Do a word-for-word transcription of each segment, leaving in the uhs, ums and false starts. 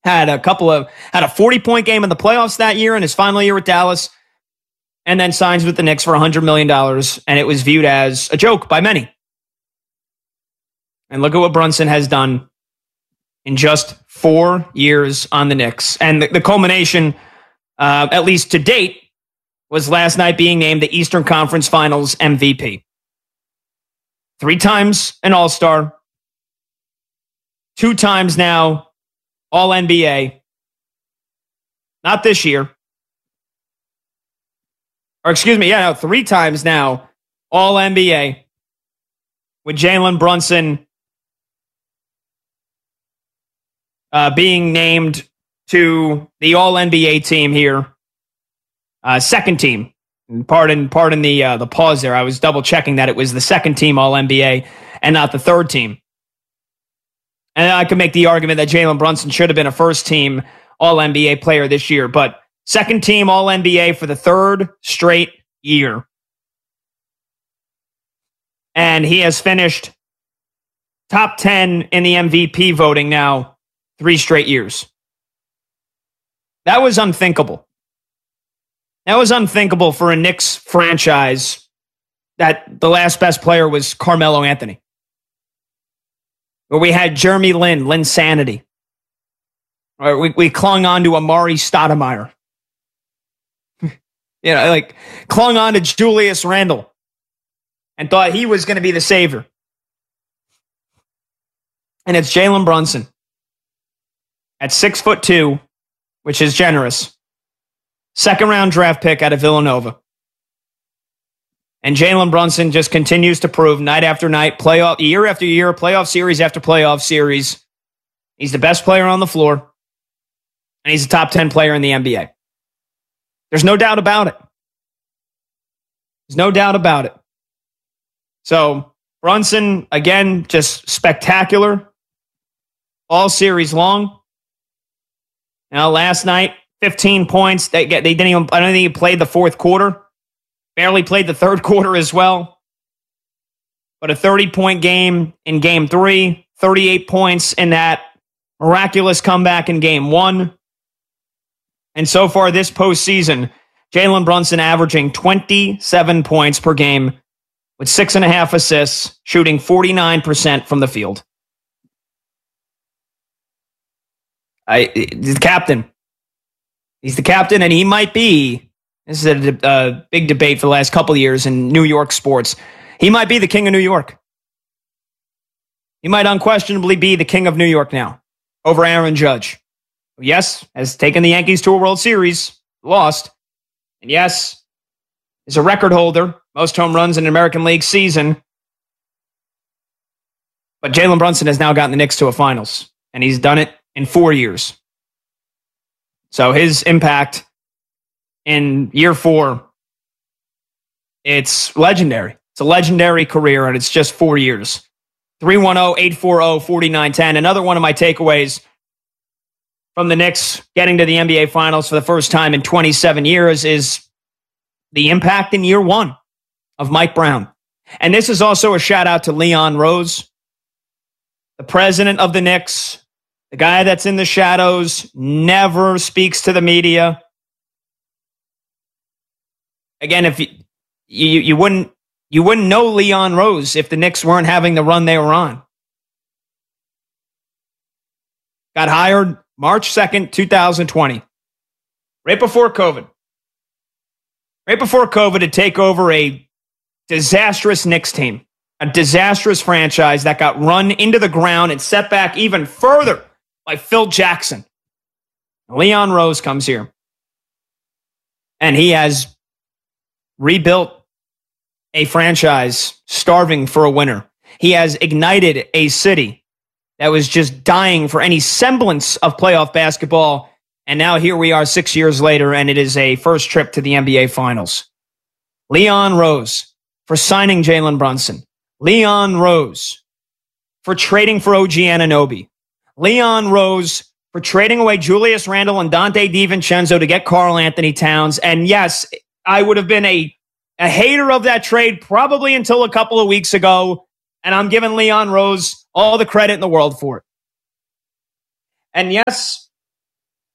Had a couple of had a forty-point game in the playoffs that year in his final year with Dallas, and then signs with the Knicks for one hundred million dollars, and it was viewed as a joke by many. And look at what Brunson has done in just four years on the Knicks. And the, the culmination, uh, at least to date, was last night being named the Eastern Conference Finals M V P. Three times an All-Star. Two times now All N B A. Not this year. Or excuse me, yeah, no, three times now All N B A. With Jalen Brunson uh, being named to the All N B A team here. Uh, second team. Pardon, pardon the uh, the pause there. I was double checking that it was the second team All N B A and not the third team. And I could make the argument that Jalen Brunson should have been a first team All N B A player this year, but second team All N B A for the third straight year. And he has finished top ten in the M V P voting now three straight years. That was unthinkable. That was unthinkable for a Knicks franchise that the last best player was Carmelo Anthony. Where we had Jeremy Lin, Lin Sanity. Or we, we clung on to Amari Stoudemire. you know, like clung on to Julius Randle and thought he was going to be the savior. And it's Jalen Brunson at six foot two, which is generous. Second round draft pick out of Villanova. And Jalen Brunson just continues to prove night after night, playoff, year after year, playoff series after playoff series. He's the best player on the floor. And he's a top ten player in the N B A. There's no doubt about it. There's no doubt about it. So, Brunson, again, just spectacular. All series long. Now, last night, fifteen points. They, they didn't even, I don't think he played the fourth quarter. Barely played the third quarter as well. But a thirty-point game in game three. thirty-eight points in that miraculous comeback in game one. And so far this postseason, Jalen Brunson averaging twenty-seven points per game with six and a half assists, shooting forty-nine percent from the field. I, he's the captain. He's the captain, and he might be, this is a, a big debate for the last couple of years in New York sports, he might be the king of New York. He might unquestionably be the king of New York now, over Aaron Judge. Yes, has taken the Yankees to a World Series, lost. And yes, is a record holder, most home runs in an American League season. But Jalen Brunson has now gotten the Knicks to a finals, and he's done it in four years. So his impact in year four, it's legendary. It's a legendary career, and it's just four years. three one zero, eight four zero, four nine one zero. Another one of my takeaways from the Knicks getting to the N B A Finals for the first time in twenty-seven years is the impact in year one of Mike Brown. And this is also a shout out to Leon Rose, the president of the Knicks, the guy that's in the shadows, never speaks to the media. Again, if you, you, you wouldn't you wouldn't know Leon Rose if the Knicks weren't having the run they were on. Got hired March second, twenty twenty. Right before COVID. Right before COVID to take over a disastrous Knicks team. A disastrous franchise that got run into the ground and set back even further by Phil Jackson. Leon Rose comes here. And he has rebuilt a franchise starving for a winner. He has ignited a city that was just dying for any semblance of playoff basketball. And now here we are six years later, and it is a first trip to the N B A Finals. Leon Rose for signing Jalen Brunson. Leon Rose for trading for O G Anunoby. Leon Rose for trading away Julius Randle and Dante DiVincenzo to get Karl Anthony Towns. And yes, I would have been a, a hater of that trade probably until a couple of weeks ago. And I'm giving Leon Rose all the credit in the world for it. And yes,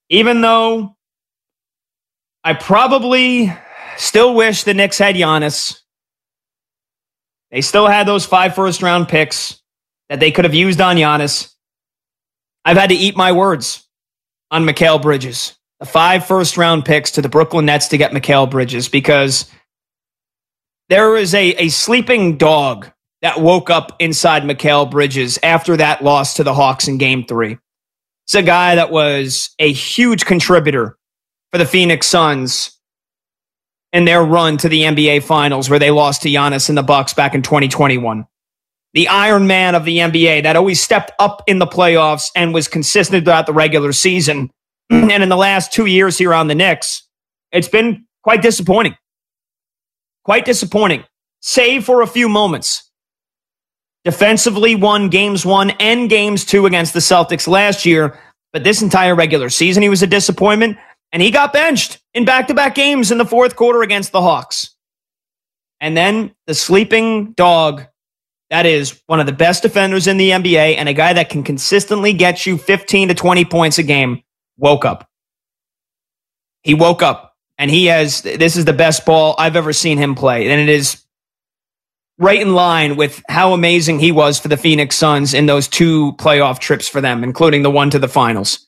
even though I probably still wish the Knicks had Giannis, they still had those five first-round picks that they could have used on Giannis. I've had to eat my words on Mikal Bridges. The five first-round picks to the Brooklyn Nets to get Mikal Bridges, because there is a, a sleeping dog that woke up inside Mikal Bridges after that loss to the Hawks in Game three. It's a guy that was a huge contributor for the Phoenix Suns in their run to the N B A Finals, where they lost to Giannis and the Bucks back in twenty twenty-one. The Iron Man of the N B A that always stepped up in the playoffs and was consistent throughout the regular season. And in the last two years here on the Knicks, it's been quite disappointing. Quite disappointing, save for a few moments. Defensively won games one and games two against the Celtics last year, but this entire regular season he was a disappointment, and he got benched in back-to-back games in the fourth quarter against the Hawks. And then the sleeping dog, that is one of the best defenders in the N B A and a guy that can consistently get you fifteen to twenty points a game, woke up. He woke up, and he has, this is the best ball I've ever seen him play. And it is right in line with how amazing he was for the Phoenix Suns in those two playoff trips for them, including the one to the finals.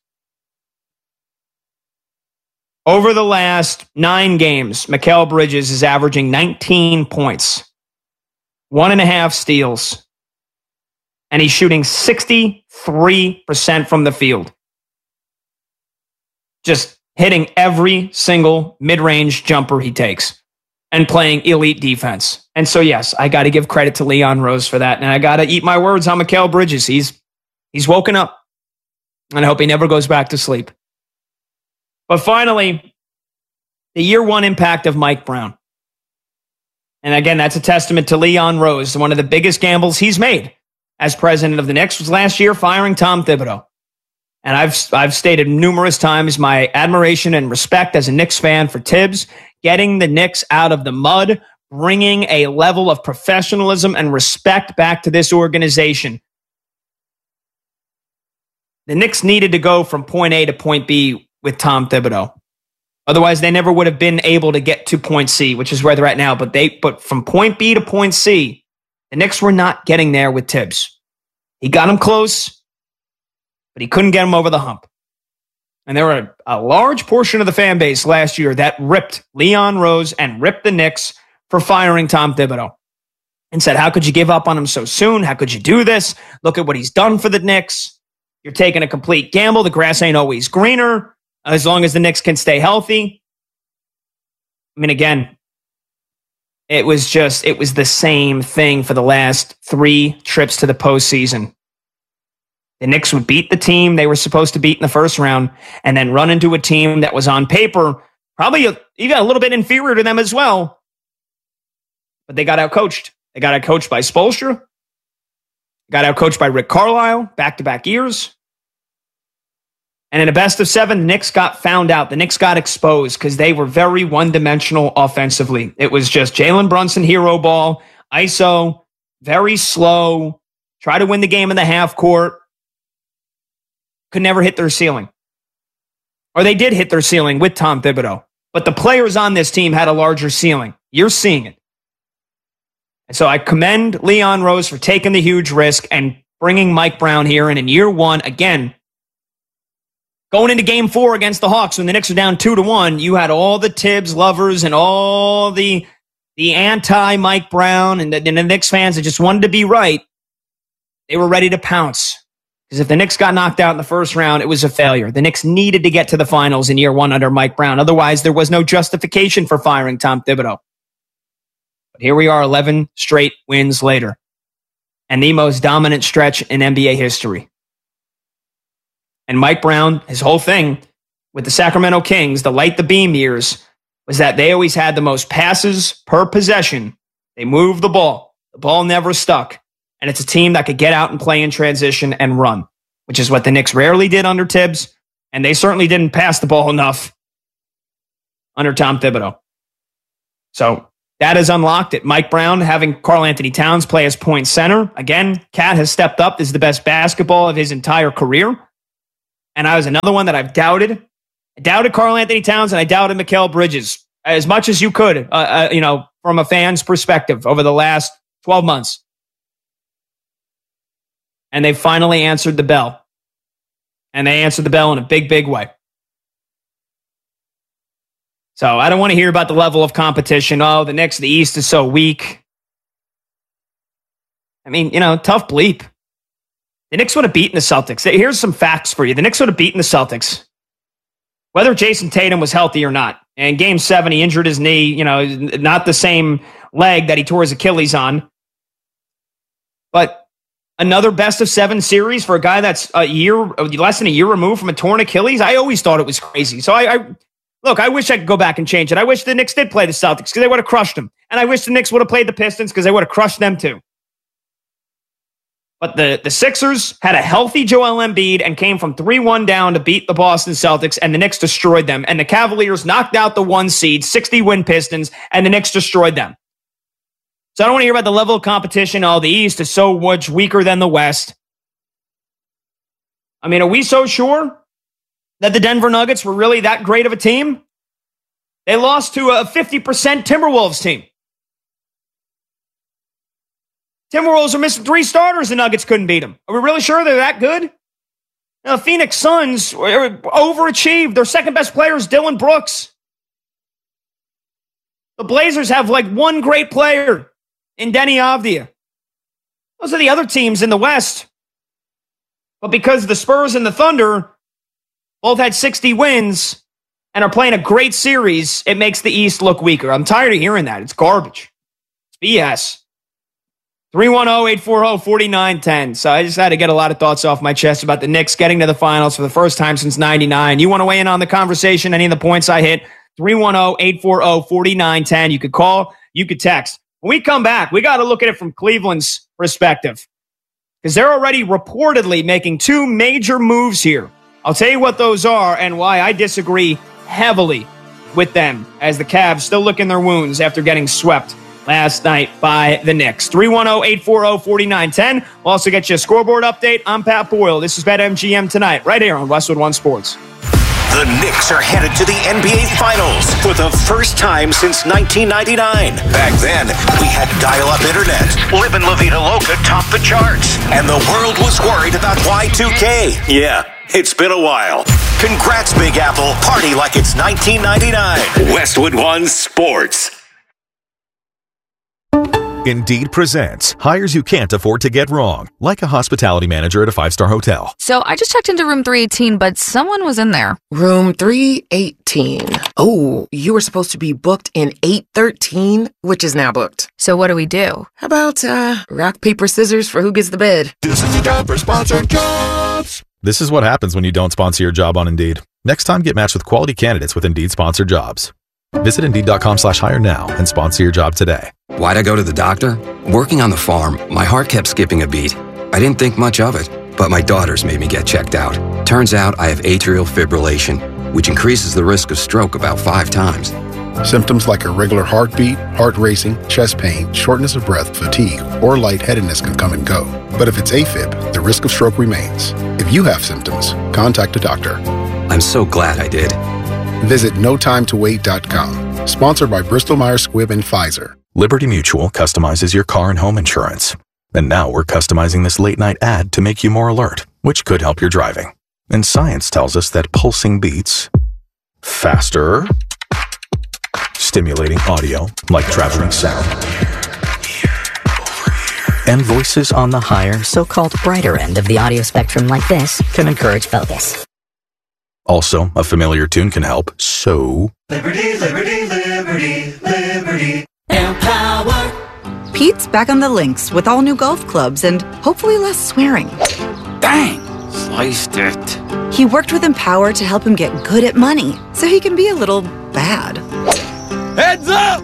Over the last nine games, Mikal Bridges is averaging nineteen points, one and a half steals, and he's shooting sixty-three percent from the field. Just hitting every single mid-range jumper he takes and playing elite defense. And so, yes, I got to give credit to Leon Rose for that. And I got to eat my words on Mikal Bridges. He's, he's woken up, and I hope he never goes back to sleep. But finally, the year one impact of Mike Brown. And again, that's a testament to Leon Rose. One of the biggest gambles he's made as president of the Knicks was last year firing Tom Thibodeau. And I've I've stated numerous times my admiration and respect as a Knicks fan for Tibbs, getting the Knicks out of the mud, bringing a level of professionalism and respect back to this organization. The Knicks needed to go from point A to point B with Tom Thibodeau. Otherwise, they never would have been able to get to point C, which is where they're at now. But they, but from point B to point C, the Knicks were not getting there with Tibbs. He got them close, but he couldn't get them over the hump. And there were a, a large portion of the fan base last year that ripped Leon Rose and ripped the Knicks for firing Tom Thibodeau and said, how could you give up on him so soon? How could you do this? Look at what he's done for the Knicks. You're taking a complete gamble. The grass ain't always greener as long as the Knicks can stay healthy. I mean, again, it was just, it was the same thing for the last three trips to the postseason. The Knicks would beat the team they were supposed to beat in the first round and then run into a team that was on paper probably even a little bit inferior to them as well. But they got outcoached. They got outcoached by Spoelstra. Got outcoached by Rick Carlisle, back-to-back years. And in a best of seven, the Knicks got found out. The Knicks got exposed because they were very one-dimensional offensively. It was just Jalen Brunson hero ball, I S O, very slow, try to win the game in the half court. Could never hit their ceiling. Or they did hit their ceiling with Tom Thibodeau. But the players on this team had a larger ceiling. You're seeing it. And so I commend Leon Rose for taking the huge risk and bringing Mike Brown here. And in year one, again, going into game four against the Hawks when the Knicks are down two to one, you had all the Tibbs lovers and all the, the anti-Mike Brown and the, and the Knicks fans that just wanted to be right. They were ready to pounce. Because if the Knicks got knocked out in the first round, it was a failure. The Knicks needed to get to the finals in year one under Mike Brown. Otherwise, there was no justification for firing Tom Thibodeau. But here we are, eleven straight wins later. And the most dominant stretch in N B A history. And Mike Brown, his whole thing with the Sacramento Kings, the light the beam years, was that they always had the most passes per possession. They moved the ball. The ball never stuck. And it's a team that could get out and play in transition and run, which is what the Knicks rarely did under Tibbs. And they certainly didn't pass the ball enough under Tom Thibodeau. So that has unlocked it. Mike Brown having Karl Anthony Towns play as point center. Again, Cat has stepped up. This is the best basketball of his entire career. And I was another one that I've doubted I doubted Karl Anthony Towns and I doubted Mikal Bridges as much as you could, uh, uh, you know, from a fan's perspective over the last twelve months. And they finally answered the bell. And they answered the bell in a big, big way. So I don't want to hear about the level of competition. Oh, the Knicks, the East is so weak. I mean, you know, tough bleep. The Knicks would have beaten the Celtics. Here's some facts for you. The Knicks would have beaten the Celtics, whether Jason Tatum was healthy or not. And game seven, he injured his knee, you know, not the same leg that he tore his Achilles on. But another best of seven series for a guy that's a year, less than a year removed from a torn Achilles. I always thought it was crazy. So I, I look, I wish I could go back and change it. I wish the Knicks did play the Celtics because they would have crushed them. And I wish the Knicks would have played the Pistons because they would have crushed them too. But the, the Sixers had a healthy Joel Embiid and came from three one down to beat the Boston Celtics, and the Knicks destroyed them. And the Cavaliers knocked out the one seed, sixty-win Pistons, and the Knicks destroyed them. So I don't want to hear about the level of competition. Oh, the East is so much weaker than the West. I mean, are we so sure that the Denver Nuggets were really that great of a team? They lost to a fifty percent Timberwolves team. Timberwolves are missing three starters. The Nuggets couldn't beat them. Are we really sure they're that good? Now, the Phoenix Suns overachieved. Their second best player is Dylan Brooks. The Blazers have like one great player in Denny Avdia. Those are the other teams in the West. But because the Spurs and the Thunder both had sixty wins and are playing a great series, it makes the East look weaker. I'm tired of hearing that. It's garbage. It's B S. three one zero, eight four zero, four nine one zero. So I just had to get a lot of thoughts off my chest about the Knicks getting to the finals for the first time since ninety-nine. You want to weigh in on the conversation, any of the points I hit? three one zero, eight four zero, four nine one zero. You could call, you could text. When we come back, we got to look at it from Cleveland's perspective because they're already reportedly making two major moves here. I'll tell you what those are and why I disagree heavily with them as the Cavs still licking their wounds after getting swept last night by the Knicks. three one zero, eight four zero, four nine one zero. We'll also get you a scoreboard update. I'm Pat Boyle. This is BetMGM Tonight, right here on Westwood One Sports. The Knicks are headed to the N B A Finals for the first time since nineteen ninety-nine. Back then, we had dial-up internet. Live in La Vida Loca topped the charts. And the world was worried about Y two K. Yeah, it's been a while. Congrats, Big Apple. Party like it's nineteen ninety-nine. Westwood One Sports. Indeed presents hires you can't afford to get wrong, like a hospitality manager at a five-star hotel. So I just checked into room three eighteen, but someone was in there. Room three eighteen. Oh, you were supposed to be booked in eight thirteen, which is now booked. So what do we do? How about, uh, rock, paper, scissors for who gets the bid? This is the job for sponsored jobs. This is what happens when you don't sponsor your job on Indeed. Next time, get matched with quality candidates with Indeed sponsored jobs. Visit Indeed.com slash hire now and sponsor your job today. Why'd I go to the doctor? Working on the farm, my heart kept skipping a beat. I didn't think much of it, but my daughters made me get checked out. Turns out I have atrial fibrillation, which increases the risk of stroke about five times. Symptoms like irregular heartbeat, heart racing, chest pain, shortness of breath, fatigue, or lightheadedness can come and go. But if it's AFib, the risk of stroke remains. If you have symptoms, contact a doctor. I'm so glad I did. Visit no time to wait dot com. Sponsored by Bristol Myers Squibb and Pfizer. Liberty Mutual customizes your car and home insurance. And now we're customizing this late-night ad to make you more alert, which could help your driving. And science tells us that pulsing beats faster, stimulating audio like traveling sound, and voices on the higher, so-called brighter end of the audio spectrum like this can encourage focus. Also, a familiar tune can help, so... Liberty, liberty, liberty, liberty. Empower. Pete's back on the links with all new golf clubs and hopefully less swearing. Dang, sliced it. He worked with Empower to help him get good at money, so he can be a little bad. Heads up!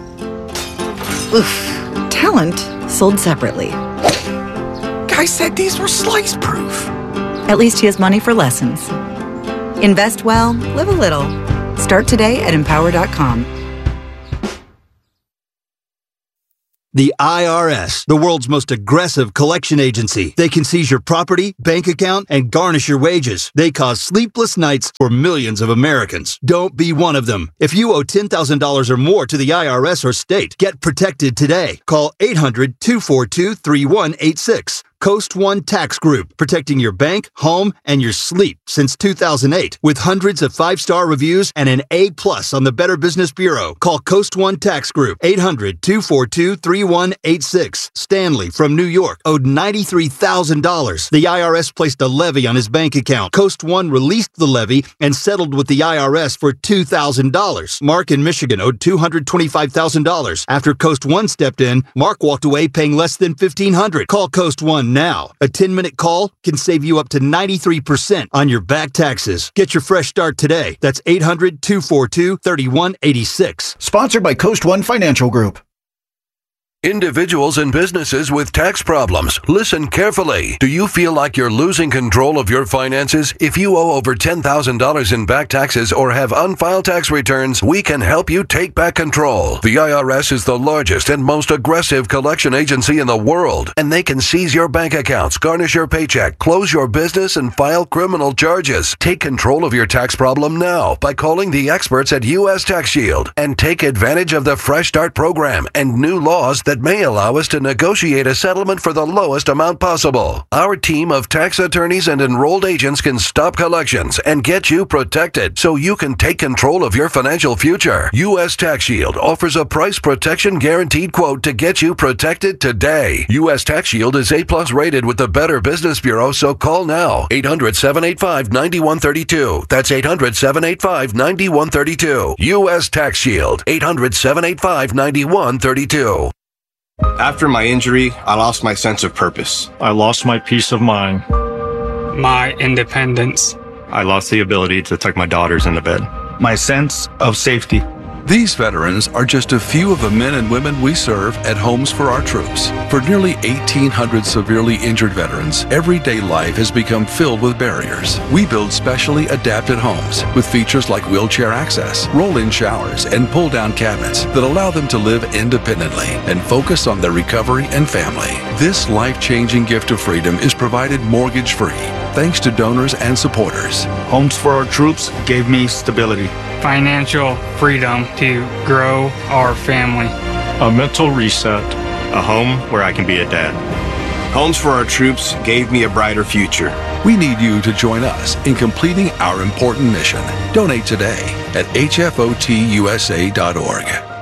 Oof. Talent sold separately. Guy said these were slice-proof. At least he has money for lessons. Invest well, live a little. Start today at empower dot com. The I R S, the world's most aggressive collection agency. They can seize your property, bank account, and garnish your wages. They cause sleepless nights for millions of Americans. Don't be one of them. If you owe ten thousand dollars or more to the I R S or state, get protected today. Call eight hundred, two four two, three one eight six. Coast One Tax Group, protecting your bank, home, and your sleep since two thousand eight. With hundreds of five-star reviews and an A plus on the Better Business Bureau. Call Coast One Tax Group, eight hundred, two four two, three one eight six. Stanley from New York owed ninety-three thousand dollars. The I R S placed a levy on his bank account. Coast One released the levy and settled with the I R S for two thousand dollars. Mark in Michigan owed two hundred twenty-five thousand dollars. After Coast One stepped in, Mark walked away paying less than fifteen hundred dollars. Call Coast One now. A ten-minute call can save you up to ninety-three percent on your back taxes. Get your fresh start today. That's eight hundred, two four two, three one eight six. Sponsored by Coast One Financial Group. Individuals and businesses with tax problems, listen carefully. Do you feel like you're losing control of your finances? If you owe over ten thousand dollars in back taxes or have unfiled tax returns, we can help you take back control. The I R S is the largest and most aggressive collection agency in the world, and they can seize your bank accounts, garnish your paycheck, close your business, and file criminal charges. Take control of your tax problem now by calling the experts at U S Tax Shield and take advantage of the Fresh Start program and new laws that may allow us to negotiate a settlement for the lowest amount possible. Our team of tax attorneys and enrolled agents can stop collections and get you protected so you can take control of your financial future. U S Tax Shield offers a price protection guaranteed quote to get you protected today. U S Tax Shield is A plus rated with the Better Business Bureau, so call now. eight hundred, seven eight five, nine one three two. That's eight hundred, seven eight five, nine one three two. U S Tax Shield. eight hundred, seven eight five, nine one three two. After my injury, I lost my sense of purpose. I lost my peace of mind. My independence. I lost the ability to tuck my daughters into bed. My sense of safety. These veterans are just a few of the men and women we serve at Homes for Our Troops. For nearly eighteen hundred severely injured veterans, everyday life has become filled with barriers. We build specially adapted homes with features like wheelchair access, roll-in showers, and pull-down cabinets that allow them to live independently and focus on their recovery and family. This life-changing gift of freedom is provided mortgage-free, thanks to donors and supporters. Homes for Our Troops gave me stability, financial freedom to grow our family, a mental reset, a home where I can be a dad. Homes for Our Troops gave me a brighter future. We need you to join us in completing our important mission. Donate today at H F O T U S A dot org.